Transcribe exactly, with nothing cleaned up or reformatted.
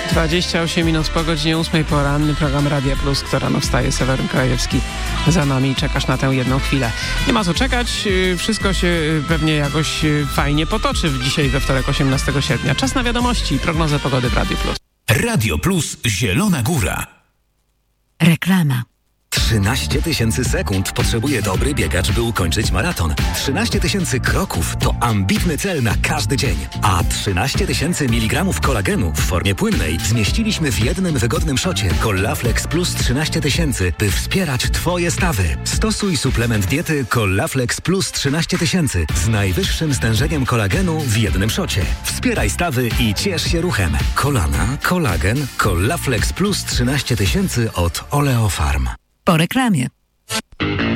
dwadzieścia osiem minut po godzinie ósmej, poranny program Radia Plus, kto rano wstaje, Seweryn Krajewski za nami. Czekasz na tę jedną chwilę. Nie ma co czekać, wszystko się pewnie jakoś fajnie potoczy dzisiaj we wtorek osiemnastego sierpnia. Czas na wiadomości i prognozę pogody w Radiu Plus. Radio Plus Zielona Góra. Reklama. trzynaście tysięcy sekund potrzebuje dobry biegacz, by ukończyć maraton. trzynaście tysięcy kroków to ambitny cel na każdy dzień. A trzynaście tysięcy miligramów kolagenu w formie płynnej zmieściliśmy w jednym wygodnym szocie Collaflex Plus trzynaście tysięcy, by wspierać Twoje stawy. Stosuj suplement diety Collaflex Plus trzynaście tysięcy z najwyższym stężeniem kolagenu w jednym szocie. Wspieraj stawy i ciesz się ruchem. Kolana, kolagen, Collaflex Plus trzynaście tysięcy od Oleofarm. Po reklamie.